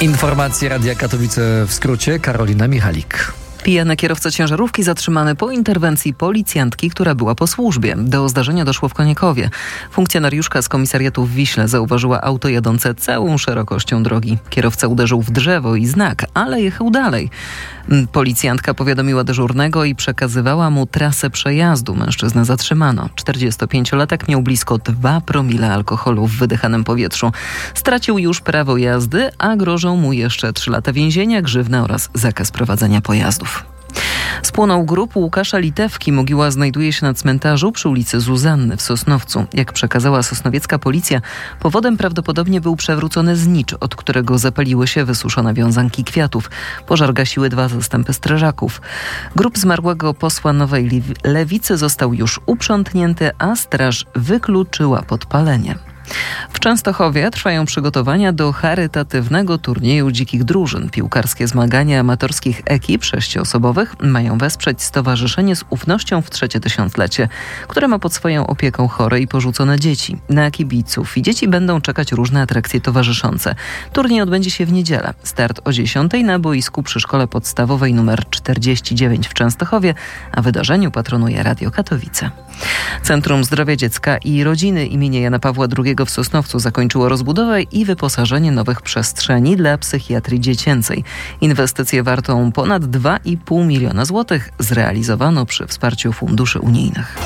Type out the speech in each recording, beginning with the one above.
Informacje Radia Katowice w skrócie. Karolina Michalik. Pijany kierowca ciężarówki zatrzymany po interwencji policjantki, która była po służbie. Do zdarzenia doszło w Koniekowie. Funkcjonariuszka z komisariatu w Wiśle zauważyła auto jadące całą szerokością drogi. Kierowca uderzył w drzewo i znak, ale jechał dalej. Policjantka powiadomiła dyżurnego i przekazywała mu trasę przejazdu. Mężczyznę zatrzymano. 45-latek miał blisko 2 promile alkoholu w wydychanym powietrzu. Stracił już prawo jazdy, a grożą mu jeszcze 3 lata więzienia, grzywna oraz zakaz prowadzenia pojazdów. Spłonął grób Łukasza Litewki. Mogiła znajduje się na cmentarzu przy ulicy Zuzanny w Sosnowcu. Jak przekazała sosnowiecka policja, powodem prawdopodobnie był przewrócony znicz, od którego zapaliły się wysuszone wiązanki kwiatów. Pożar gasiły 2 zastępy strażaków. Grób zmarłego posła Nowej Lewicy został już uprzątnięty, a straż wykluczyła podpalenie. W Częstochowie trwają przygotowania do charytatywnego turnieju dzikich drużyn. Piłkarskie zmagania amatorskich ekip 6-osobowych mają wesprzeć stowarzyszenie z ufnością w 3. tysiąclecie, które ma pod swoją opieką chore i porzucone dzieci. Na kibiców i dzieci będą czekać różne atrakcje towarzyszące. Turniej odbędzie się w niedzielę. Start o 10:00 na boisku przy Szkole Podstawowej nr 49 w Częstochowie, a wydarzeniu patronuje Radio Katowice. Centrum Zdrowia Dziecka i Rodziny imienia Jana Pawła II w Sosnowcu zakończyło rozbudowę i wyposażenie nowych przestrzeni dla psychiatrii dziecięcej. Inwestycję wartą ponad 2,5 miliona złotych zrealizowano przy wsparciu funduszy unijnych.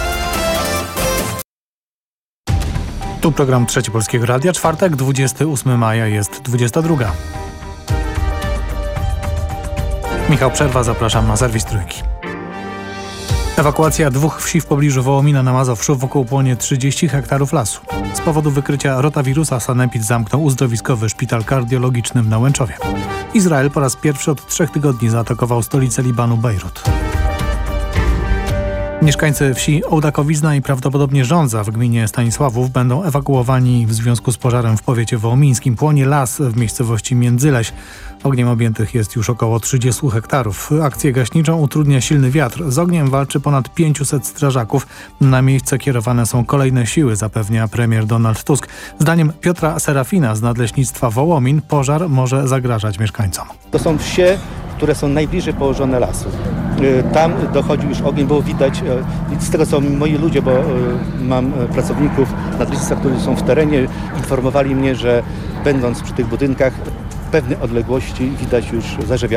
Tu program Trzeci Polskiego Radia. Czwartek, 28 maja, jest 22. Michał Przerwa, zapraszam na serwis Trójki. Ewakuacja 2 wsi w pobliżu Wołomina na Mazowszu. Wokół płonie 30 hektarów lasu. Z powodu wykrycia rotawirusa sanepid zamknął uzdrowiskowy szpital kardiologiczny w Nałęczowie. Izrael po raz pierwszy od 3 tygodni zaatakował stolicę Libanu Bejrut. Mieszkańcy wsi Ołdakowizna i prawdopodobnie Żądza w gminie Stanisławów będą ewakuowani w związku z pożarem w powiecie wołomińskim. Płonie las w miejscowości Międzyleś. Ogniem objętych jest już około 30 hektarów. Akcję gaśniczą utrudnia silny wiatr. Z ogniem walczy ponad 500 strażaków. Na miejsce kierowane są kolejne siły, zapewnia premier Donald Tusk. Zdaniem Piotra Serafina z Nadleśnictwa Wołomin pożar może zagrażać mieszkańcom. To są wsie, które są najbliżej położone lasu. Tam dochodził już ogień, było widać, z tego co moi ludzie, bo mam pracowników nadleśnictwa, którzy są w terenie, informowali mnie, że będąc przy tych budynkach w pewnej odległości widać już zarzewia